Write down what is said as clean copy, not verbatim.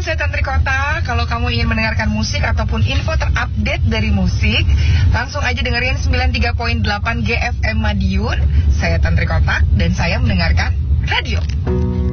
saya Tantri Kota. Kalau kamu ingin mendengarkan musik ataupun info terupdate dari musik, langsung aja dengerin 93.8 GFM Madiun. Saya Tantri Kota dan saya mendengarkan radio.